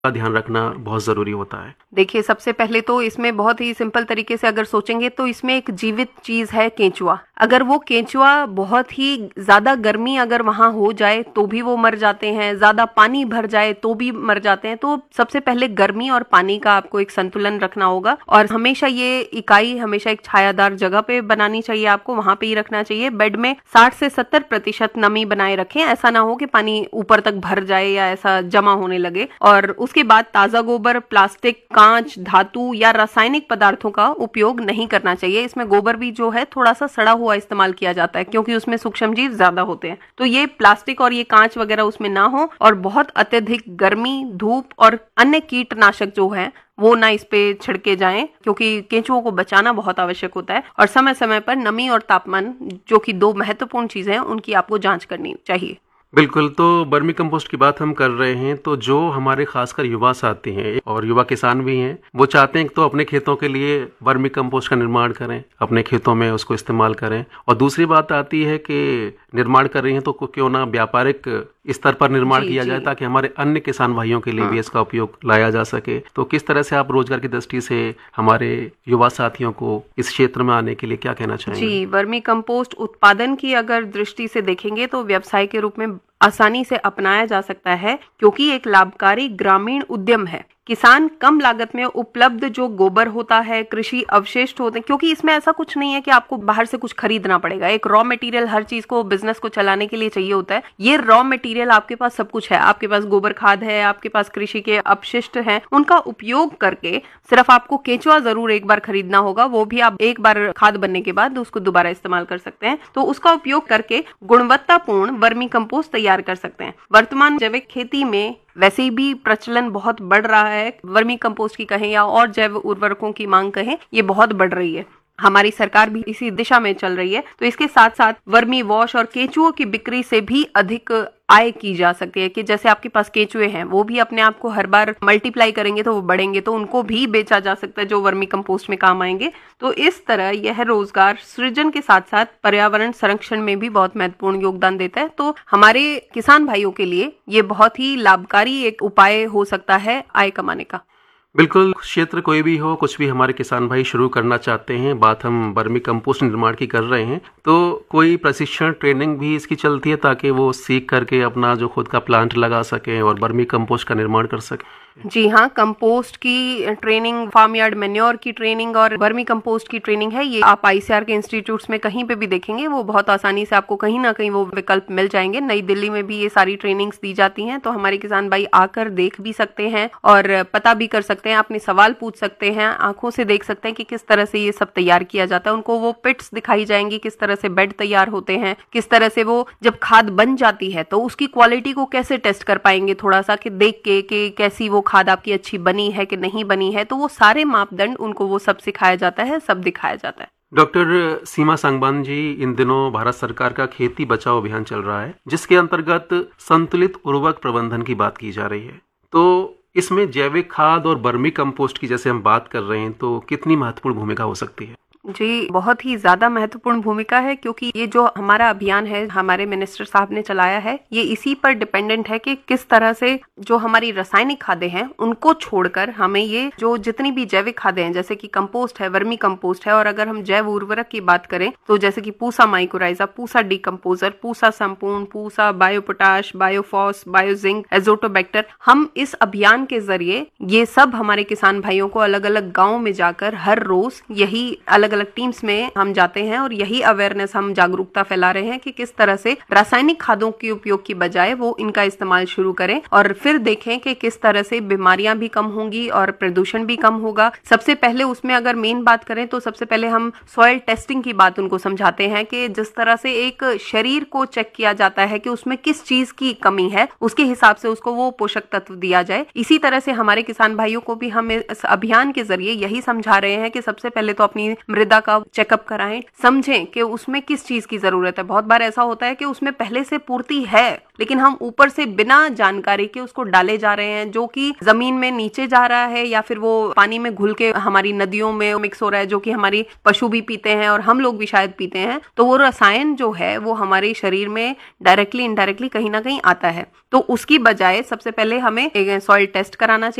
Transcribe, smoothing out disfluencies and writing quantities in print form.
का ध्यान रखना बहुत जरूरी होता है? देखिए, सबसे पहले तो इसमें बहुत ही सिंपल तरीके से अगर सोचेंगे तो इसमें एक जीवित चीज है केंचुआ। अगर वो केंचुआ बहुत ही ज्यादा गर्मी अगर वहां हो जाए तो भी वो मर जाते हैं, ज्यादा पानी भर जाए तो भी मर जाते हैं। तो सबसे पहले गर्मी और पानी का आपको एक संतुलन रखना होगा और हमेशा ये इकाई हमेशा एक छायादार जगह पे बनानी चाहिए, आपको वहां पे ही रखना चाहिए। बेड में 60 से 70% नमी बनाए रखें, ऐसा ना हो कि पानी ऊपर तक भर जाए या ऐसा जमा होने लगे। और उसके बाद ताजा गोबर, प्लास्टिक, कांच, धातु या रासायनिक पदार्थों का उपयोग नहीं करना चाहिए। इसमें गोबर भी जो है थोड़ा सा सड़ा हुआ इस्तेमाल किया जाता है क्योंकि उसमें सूक्ष्मजीव ज्यादा होते हैं। तो ये प्लास्टिक और ये कांच वगैरह उसमें ना हो और बहुत अत्यधिक गर्मी, धूप और अन्य कीटनाशक जो है वो ना इस पे छिड़के जाएं क्योंकि केंचुओं को बचाना बहुत आवश्यक होता है। और समय समय पर नमी और तापमान, जो कि 2 महत्वपूर्ण चीजें हैं, उनकी आपको जांच करनी चाहिए। बिल्कुल। तो वर्मी कंपोस्ट की बात हम कर रहे हैं, तो जो हमारे खासकर युवा साथी हैं और युवा किसान भी हैं, वो चाहते हैं कि तो अपने खेतों के लिए वर्मी कंपोस्ट का निर्माण करें, अपने खेतों में उसको इस्तेमाल करें। और दूसरी बात आती है कि निर्माण कर रही हैं तो क्यों ना व्यापारिक स्तर पर निर्माण किया जाए ताकि हमारे अन्य किसान भाइयों के लिए भी इसका उपयोग लाया जा सके। तो किस तरह से आप रोजगार की दृष्टि से हमारे युवा साथियों को इस क्षेत्र में आने के लिए क्या कहना चाहेंगे? जी, वर्मी कंपोस्ट उत्पादन की अगर दृष्टि से देखेंगे तो व्यवसाय के रूप में आसानी से अपनाया जा सकता है क्योंकि एक लाभकारी ग्रामीण उद्यम है। किसान कम लागत में उपलब्ध जो गोबर होता है, कृषि अवशिष्ट होते हैं, क्योंकि इसमें ऐसा कुछ नहीं है कि आपको बाहर से कुछ खरीदना पड़ेगा। एक रॉ मटेरियल हर चीज को, बिजनेस को चलाने के लिए चाहिए होता है। ये रॉ मटेरियल आपके पास सब कुछ है, आपके पास गोबर खाद है, आपके पास कृषि के अपशिष्ट हैं, उनका उपयोग करके सिर्फ आपको केंचुआ जरूर एक बार खरीदना होगा, वो भी आप एक बार खाद बनने के बाद उसको दोबारा इस्तेमाल कर सकते हैं। तो उसका उपयोग करके गुणवत्तापूर्ण वर्मी कंपोस्ट तैयार कर सकते हैं। वर्तमान जैविक खेती में वैसे भी प्रचलन बहुत बढ़ रहा है, वर्मी कंपोस्ट की कहें या और जैव उर्वरकों की मांग कहें, ये बहुत बढ़ रही है। हमारी सरकार भी इसी दिशा में चल रही है। तो इसके साथ साथ वर्मी वॉश और केंचुओं की बिक्री से भी अधिक आय की जा सकती है कि जैसे आपके पास केंचुए हैं, वो भी अपने आप को हर बार मल्टीप्लाई करेंगे तो वो बढ़ेंगे, तो उनको भी बेचा जा सकता है जो वर्मी कंपोस्ट में काम आएंगे। तो इस तरह यह रोजगार सृजन के साथ साथ पर्यावरण संरक्षण में भी बहुत महत्वपूर्ण योगदान देता है। तो हमारे किसान भाइयों के लिए ये बहुत ही लाभकारी एक उपाय हो सकता है आय कमाने का। बिल्कुल। क्षेत्र कोई भी हो, कुछ भी हमारे किसान भाई शुरू करना चाहते हैं, बात हम वर्मी कंपोस्ट निर्माण की कर रहे हैं, तो कोई प्रशिक्षण ट्रेनिंग भी इसकी चलती है ताकि वो सीख करके अपना जो खुद का प्लांट लगा सकें और वर्मी कंपोस्ट का निर्माण कर सकें? जी हाँ, कंपोस्ट की ट्रेनिंग, फार्म यार्ड मैन्योर की ट्रेनिंग और वर्मी कंपोस्ट की ट्रेनिंग है। ये आप आईसीआर के इंस्टीट्यूट्स में कहीं पे भी देखेंगे, वो बहुत आसानी से आपको कहीं ना कहीं वो विकल्प मिल जाएंगे। नई दिल्ली में भी ये सारी ट्रेनिंग्स दी जाती हैं, तो हमारे किसान भाई आकर देख भी सकते हैं और पता भी कर सकते हैं, अपने सवाल पूछ सकते हैं, आंखों से देख सकते हैं कि किस तरह से ये सब तैयार किया जाता है। उनको वो पिट्स दिखाई जाएंगी, किस तरह से बेड तैयार होते हैं, किस तरह से वो जब खाद बन जाती है तो उसकी क्वालिटी को कैसे टेस्ट कर पाएंगे थोड़ा सा, कि देख के कि कैसी वो खाद आपकी अच्छी बनी है कि नहीं बनी है। तो वो सारे मापदंड उनको वो सब सिखाया जाता है, सब दिखाया जाता है। डॉक्टर सीमा सांगवान जी, इन दिनों भारत सरकार का खेती बचाओ अभियान चल रहा है जिसके अंतर्गत संतुलित उर्वरक प्रबंधन की बात की जा रही है। तो इसमें जैविक खाद और वर्मी कंपोस्ट की जैसे हम बात कर रहे हैं, तो कितनी महत्वपूर्ण भूमिका हो सकती है? जी, बहुत ही ज्यादा महत्वपूर्ण भूमिका है क्योंकि ये जो हमारा अभियान है, हमारे मिनिस्टर साहब ने चलाया है, ये इसी पर डिपेंडेंट है कि किस तरह से जो हमारी रासायनिक खादें हैं उनको छोड़कर हमें ये जो जितनी भी जैविक खादें हैं, जैसे कि कंपोस्ट है, वर्मी कंपोस्ट है, और अगर हम जैव उर्वरक की बात करें तो जैसे कि पूसा माइक्रोराइजा, पूसा डीकम्पोजर, पूसा संपूर्ण, पूसा बायोपोटाश, बायोफॉस, बायोजिंक, एजोटोबैक्टर, हम इस अभियान के जरिए ये सब हमारे किसान भाइयों को अलग अलग गाँव में जाकर हर रोज यही अलग अलग टीम्स में हम जाते हैं और यही अवेयरनेस, हम जागरूकता फैला रहे हैं कि किस तरह से रासायनिक खादों के उपयोग की बजाय वो इनका इस्तेमाल शुरू करें और फिर देखें कि किस तरह से बीमारियां भी कम होंगी और प्रदूषण भी कम होगा। सबसे पहले उसमें अगर मेन बात करें तो सबसे पहले हम सॉइल टेस्टिंग की बात उनको समझाते हैं कि जिस तरह से एक शरीर को चेक किया जाता है कि उसमें किस चीज की कमी है, उसके हिसाब से उसको वो पोषक तत्व दिया जाए। इसी तरह से हमारे किसान भाइयों को भी हम इस अभियान के जरिए यही समझा रहे हैं कि सबसे पहले तो अपनी मृदा का चेकअप कराएं, समझें कि उसमें किस चीज की जरूरत है। बहुत बार ऐसा होता है कि उसमें पहले से पूर्ति है, लेकिन हम ऊपर से बिना जानकारी के उसको डाले जा रहे हैं, जो कि जमीन में नीचे जा रहा है या फिर वो पानी में घुल के हमारी नदियों में मिक्स हो रहा है, जो कि हमारी पशु भी पीते हैं और हम लोग भी शायद पीते हैं। तो वो रसायन जो है वो हमारे शरीर में डायरेक्टली इनडायरेक्टली कहीं ना कहीं आता है। तो उसकी बजाय सबसे पहले हमें एक सॉइल टेस्ट कराना चाहिए।